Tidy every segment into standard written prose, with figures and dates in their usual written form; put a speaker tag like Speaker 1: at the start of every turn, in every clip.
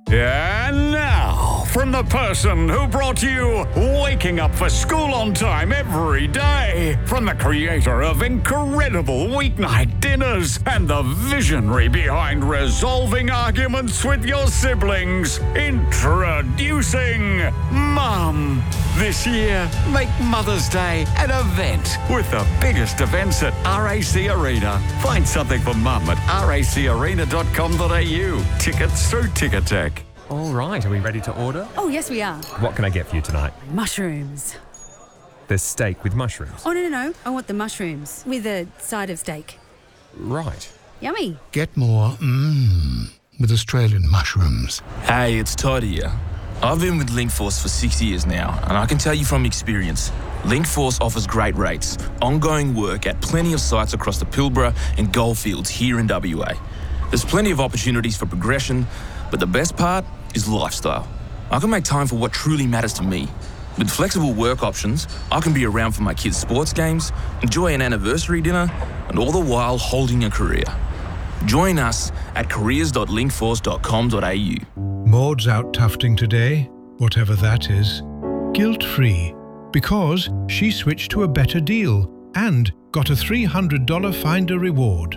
Speaker 1: And now, from the person who brought you Waking Up for School on Time every day, from the creator of incredible weeknight dinners and the visionary behind resolving arguments with your siblings, introducing Mum. This year, make Mother's Day an event with the biggest events at RAC Arena. Find something for Mum at racarena.com.au. Tickets through Ticketek.
Speaker 2: All right, are we ready to order?
Speaker 3: Oh, yes, we are.
Speaker 2: What can I get for you tonight?
Speaker 3: Mushrooms.
Speaker 2: There's steak with mushrooms.
Speaker 3: Oh, no. I want the mushrooms with a side of steak.
Speaker 2: Right.
Speaker 3: Yummy.
Speaker 4: Get more with Australian mushrooms.
Speaker 5: Hey, it's Todd here. I've been with Linkforce for 6 years now, and I can tell you from experience, Linkforce offers great rates, ongoing work at plenty of sites across the Pilbara and Goldfields here in WA. There's plenty of opportunities for progression, but the best part is lifestyle. I can make time for what truly matters to me. With flexible work options, I can be around for my kids' sports games, enjoy an anniversary dinner, and all the while holding a career. Join us at careers.linkforce.com.au.
Speaker 4: Maud's out tufting today, whatever that is, guilt-free, because she switched to a better deal and got a $300 Finder reward.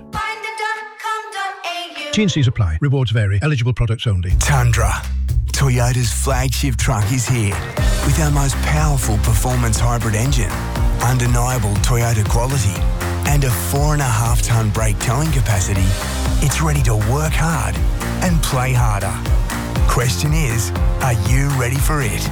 Speaker 4: T&Cs apply. Rewards vary. Eligible products only.
Speaker 6: Tundra. Toyota's flagship truck is here with our most powerful performance hybrid engine, undeniable Toyota quality, and a 4.5-tonne brake towing capacity. It's ready to work hard and play harder. Question is, are you ready for it?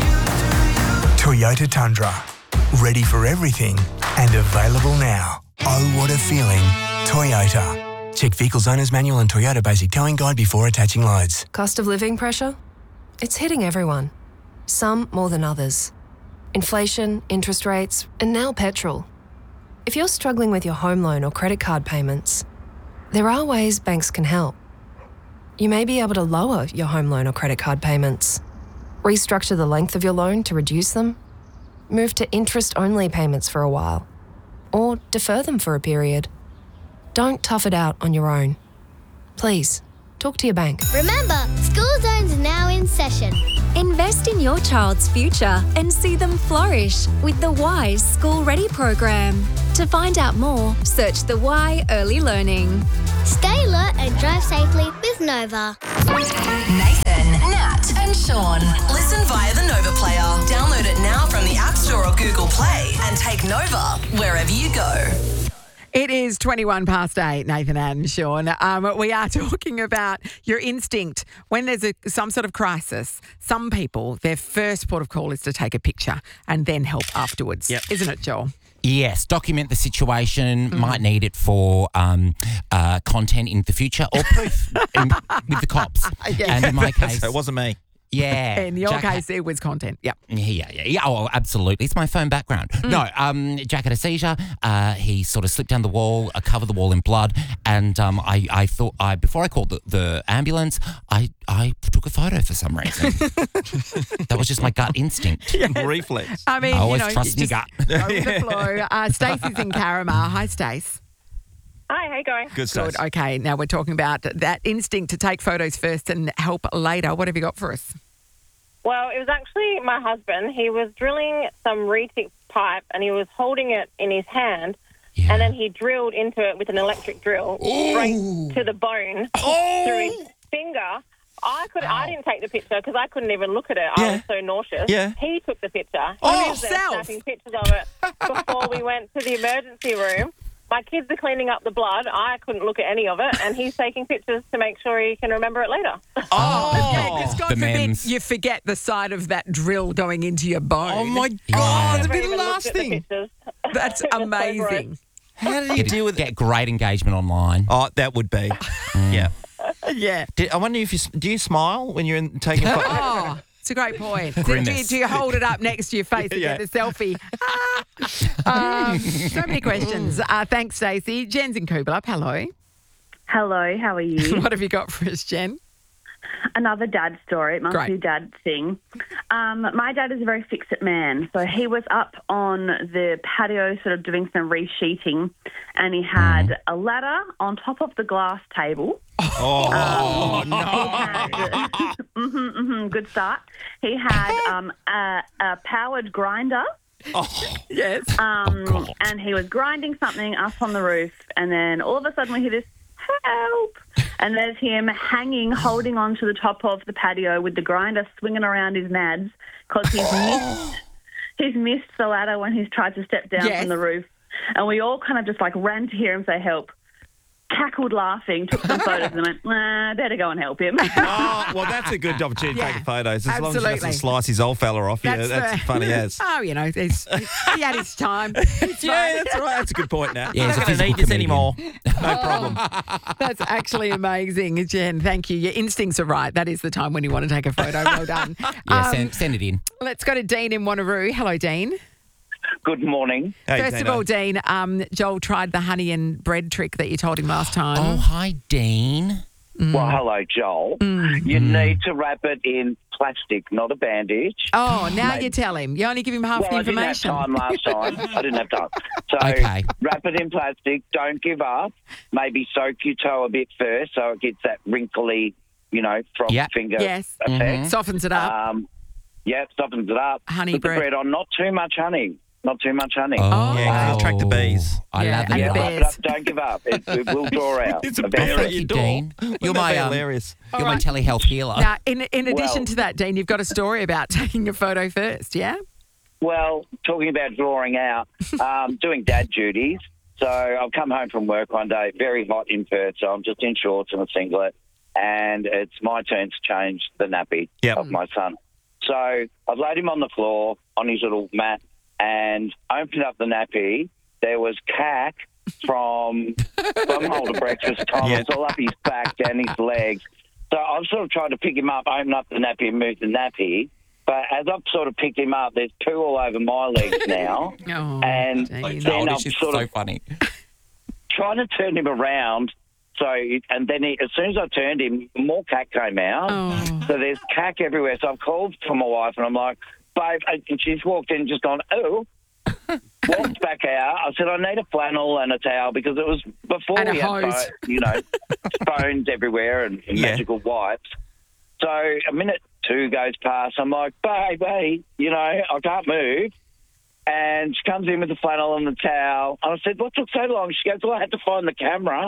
Speaker 6: Toyota Tundra. Ready for everything and available now. Oh, what a feeling. Toyota. Check Vehicles Owner's Manual and Toyota Basic Towing Guide before attaching loads.
Speaker 7: Cost of living pressure? It's hitting everyone. Some more than others. Inflation, interest rates, and now petrol. If you're struggling with your home loan or credit card payments, there are ways banks can help. You may be able to lower your home loan or credit card payments, restructure the length of your loan to reduce them, move to interest-only payments for a while, or defer them for a period. Don't tough it out on your own. Please, talk to your bank.
Speaker 8: Remember, School Zone's now in session.
Speaker 9: Invest in your child's future and see them flourish with the WISE School Ready program. To find out more, search the Y Early Learning.
Speaker 8: Stay alert and drive safely with Nova.
Speaker 10: Nathan, Nat and Sean. Listen via the Nova player. Download it now from the App Store or Google Play and take Nova wherever you go.
Speaker 11: It is 21 past 8, Nathan and Sean. We are talking about your instinct. When there's some sort of crisis, some people, their first port of call is to take a picture and then help afterwards.
Speaker 12: Yep.
Speaker 11: Isn't it, Joel?
Speaker 12: Yes, document the situation, might need it for content in the future or proof with the cops.
Speaker 11: Yeah.
Speaker 12: And in my case...
Speaker 2: So it wasn't me.
Speaker 12: Yeah.
Speaker 11: In your case, it was content. Yep.
Speaker 12: Yeah. Oh, absolutely. It's my phone background. No, Jack had a seizure. He sort of slipped down the wall, covered the wall in blood, and I thought before I called the ambulance, I took a photo for some reason. That was just my gut instinct.
Speaker 2: Yes. Reflex.
Speaker 11: I mean,
Speaker 12: I always trust my gut.
Speaker 11: Go with the flow. Stacey's in Carramar. Hi, Stace.
Speaker 13: Hi, how you going?
Speaker 2: Good stuff.
Speaker 11: Good. Okay, now we're talking about that instinct to take photos first and help later. What have you got for us?
Speaker 13: Well, it was actually my husband. He was drilling some retic pipe and he was holding it in his hand and then he drilled into it with an electric drill straight to the bone through his finger. I didn't take the picture because I couldn't even look at it. I was so nauseous.
Speaker 11: Yeah.
Speaker 13: He took the picture. He was there
Speaker 11: self.
Speaker 13: snapping pictures of it before we went to the emergency room. My kids are cleaning up the blood. I couldn't look at any of it, and he's taking pictures to make sure he can remember it later.
Speaker 11: Because God
Speaker 12: the
Speaker 11: forbid
Speaker 12: memes.
Speaker 11: you forget the side of that drill going into your bone.
Speaker 2: Oh, my God. That'd
Speaker 13: Never
Speaker 2: be the
Speaker 13: even
Speaker 2: last
Speaker 13: looked at the
Speaker 2: thing.
Speaker 13: pictures.
Speaker 11: That's
Speaker 13: It was so
Speaker 11: amazing.
Speaker 13: gross.
Speaker 2: How do you deal with
Speaker 12: Get
Speaker 2: it?
Speaker 12: great engagement online.
Speaker 2: Oh, that would be. Yeah.
Speaker 11: Yeah.
Speaker 2: I wonder if do you smile when you're taking photos?
Speaker 11: Oh, it's a great point. Do
Speaker 12: Grimace.
Speaker 11: you hold it up next to your face and get a selfie? So many questions. Thanks, Stacey. Jen's in Coolbellup. Hello.
Speaker 14: Hello, how are you?
Speaker 11: What have you got for us, Jen?
Speaker 14: another dad story. It must
Speaker 11: Great.
Speaker 14: be a dad thing. My dad is a very fix-it man. So he was up on the patio sort of doing some resheeting, and he had a ladder on top of the glass table.
Speaker 2: Oh,
Speaker 14: no. Good start. He had a powered grinder.
Speaker 11: Yes.
Speaker 14: And he was grinding something up on the roof, and then all of a sudden we hear this, help! And there's him hanging, holding on to the top of the patio with the grinder swinging around his nads because he's missed the ladder when he's tried to step down from the roof. And we all kind of just like ran to hear him say help. Cackled laughing, took some photos and went, better go and help him.
Speaker 2: Oh, well, that's a good opportunity to take photos. As long as he doesn't slice his old fella off, that's funny as.
Speaker 11: Oh, he had his time.
Speaker 2: Yeah, that's right. That's a good point now.
Speaker 12: Yeah,
Speaker 2: I'm not going to need this anymore. No problem.
Speaker 11: That's actually amazing, Jen. Thank you. Your instincts are right. That is the time when you want to take a photo. Well done.
Speaker 12: Yeah, send it in.
Speaker 11: Let's go to Dean in Wanneroo. Hello, Dean.
Speaker 15: Good morning.
Speaker 11: First of all, Dean, Joel tried the honey and bread trick that you told him last time.
Speaker 12: Oh, hi, Dean.
Speaker 15: Well, hello, Joel. You need to wrap it in plastic, not a bandage.
Speaker 11: Oh, now you tell him. You only give him half the information.
Speaker 15: I didn't have time last time. I didn't have time. So wrap it in plastic. Don't give up. Maybe soak your toe a bit first so it gets that wrinkly, frog finger effect.
Speaker 11: Softens it up.
Speaker 15: Softens it up.
Speaker 11: Honey
Speaker 15: Put
Speaker 11: bread.
Speaker 15: the bread on. Not too much honey. Not too much honey.
Speaker 2: Yeah, because he'll attract the bees.
Speaker 12: I love
Speaker 11: and
Speaker 12: it.
Speaker 11: the bears.
Speaker 15: Don't give up. It will draw out.
Speaker 2: It's a bear at your door.
Speaker 12: Dean. You're my
Speaker 2: hilarious.
Speaker 12: You're my telehealth healer.
Speaker 11: Now, in addition to that, Dean, you've got a story about taking a photo first, yeah?
Speaker 15: Well, talking about drawing out, doing dad duties. So I've come home from work one day, very hot in Perth, so I'm just in shorts and a singlet, and it's my turn to change the nappy of my son. So I've laid him on the floor on his little mat and opened up the nappy. There was cack from bumhole to breakfast time. It was all up his back, down his legs. So I've sort of tried to pick him up, open up the nappy and move the nappy. But as I've sort of picked him up, there's poo all over my legs now. And then I'm sort of
Speaker 12: funny.
Speaker 15: trying to turn him around. So, and then as soon as I turned him, more cack came out. So there's cack everywhere. So I've called for my wife and I'm like, babe, and she's walked in and just gone, walked back out. I said, I need a flannel and a towel because it was before
Speaker 11: And
Speaker 15: we
Speaker 11: a hose.
Speaker 15: had, phones everywhere and magical wipes. So a minute, two goes past. I'm like, babe, I can't move. And she comes in with the flannel and the towel. And I said, what took so long? She goes, well, I had to find the camera.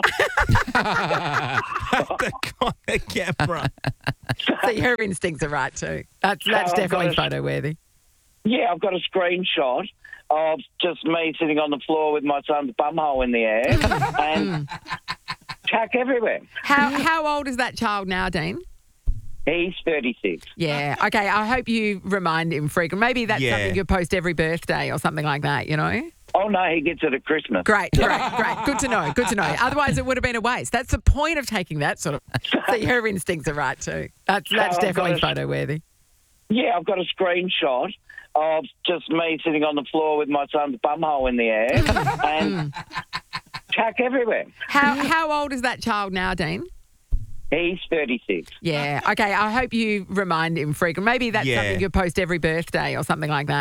Speaker 2: The camera.
Speaker 11: See, her instincts are right too. That's definitely photo-worthy.
Speaker 15: Yeah, I've got a screenshot of just me sitting on the floor with my son's bumhole in the air and cack everywhere.
Speaker 11: How old is that child now, Dean?
Speaker 15: He's 36.
Speaker 11: Yeah. Okay, I hope you remind him frequently. Maybe that's something you post every birthday or something like that,
Speaker 15: Oh, no, he gets it at Christmas.
Speaker 11: Great. Good to know. Otherwise, it would have been a waste. That's the point of taking that sort of... See, her instincts are right too. That's definitely photo-worthy.
Speaker 15: Yeah, I've got a screenshot of just me sitting on the floor with my son's bumhole in the air and cack everywhere.
Speaker 11: How old is that child now, Dean?
Speaker 15: He's 36.
Speaker 11: Yeah. Okay, I hope you remind him frequently. Maybe that's something you post every birthday or something like that.